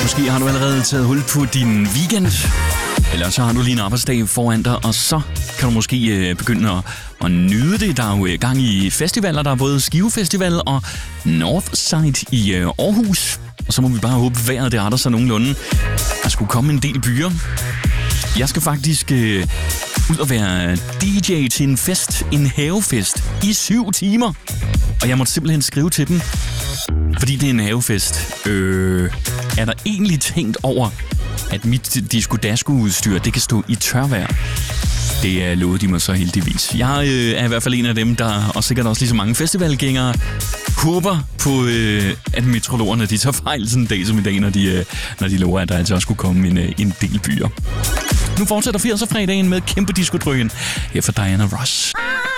Måske har du allerede taget hul på din weekend, eller så har du lige en arbejdsdag foran dig, og så kan du måske begynde at nyde det. Der er jo gang i festivaler, der er både Skive Festival og Northside i Aarhus. Og så må vi bare håbe, vejret det retter sig nogenlunde. Der skulle komme en del byer. Jeg skal faktisk ud og være DJ til en fest, en havefest, i 7 timer. Og jeg måtte simpelthen skrive til dem, fordi det er en havefest. Er der egentlig tænkt over, at mit disco-dasko-udstyr, det kan stå i tørvejr? Det lovede de mig så heldigvis. Jeg er i hvert fald en af dem, der, og sikkert også lige så mange festivalgængere, håber på, at meteorologerne de tager fejl sådan en dag som i dag, når de lover, at der altså også skulle komme en del byer. Nu fortsætter 80'er-fredagen med kæmpe disco-drøgen her for Diana Ross.